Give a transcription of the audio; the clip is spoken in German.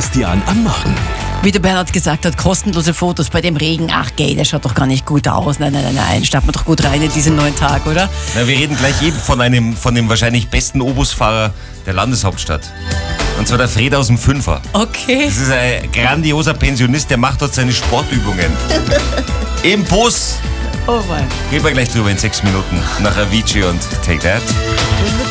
Christian am Morgen. Wie der Bernhard gesagt hat, kostenlose Fotos bei dem Regen. Ach geh, das schaut doch gar nicht gut aus. Nein. Starten wir doch gut rein in diesen neuen Tag, oder? Na, wir reden gleich eben von dem wahrscheinlich besten Obusfahrer der Landeshauptstadt. Und zwar der Fred aus dem Fünfer. Okay. Das ist ein grandioser Pensionist, der macht dort seine Sportübungen. Im Bus. Oh mein. Reden wir gleich drüber in 6 Minuten nach Avicii und Take That.